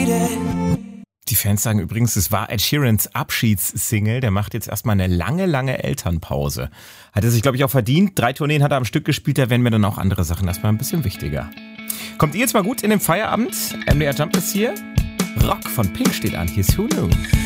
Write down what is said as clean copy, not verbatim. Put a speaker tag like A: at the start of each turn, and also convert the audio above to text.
A: Die Fans sagen übrigens, es war Ed Sheerans Abschiedssingle. Der macht jetzt erstmal eine lange Elternpause. Hat er sich, glaube ich, auch verdient. 3 Tourneen hat er am Stück gespielt, da werden mir dann auch andere Sachen erstmal ein bisschen wichtiger. Kommt ihr jetzt mal gut in den Feierabend? MDR Jump ist hier. Rock von Pink steht an. Hier ist Who Knew.